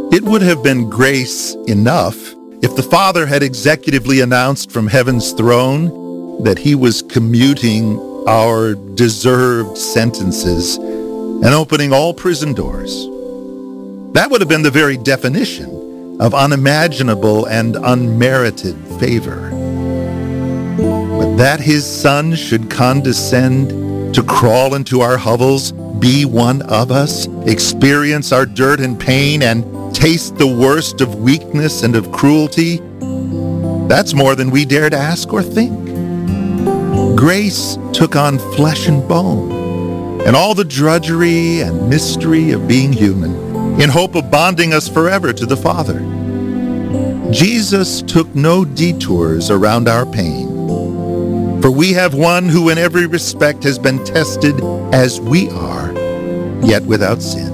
It would have been grace enough if the Father had executively announced from heaven's throne that he was commuting our deserved sentences and opening all prison doors. That would have been the very definition of unimaginable and unmerited favor. But that his Son should condescend to crawl into our hovels, be one of us, experience our dirt and pain, and taste the worst of weakness and of cruelty, that's more than we dared ask or think. Grace took on flesh and bone, and all the drudgery and mystery of being human, in hope of bonding us forever to the Father. Jesus took no detours around our pain, for we have one who in every respect has been tested as we are, yet without sin.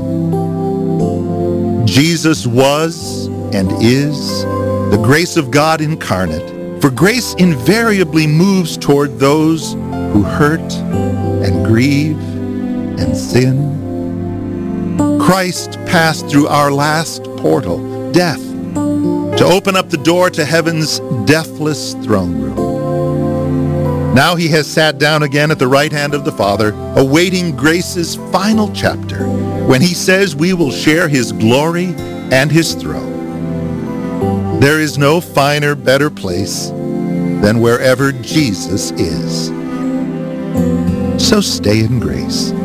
Jesus was and is the grace of God incarnate, for grace invariably moves toward those who hurt and grieve and sin. Christ passed through our last portal, death, to open up the door to heaven's deathless throne room. Now he has sat down again at the right hand of the Father, awaiting grace's final chapter, when he says we will share his glory and his throne. There is no finer, better place than wherever Jesus is. So stay in grace.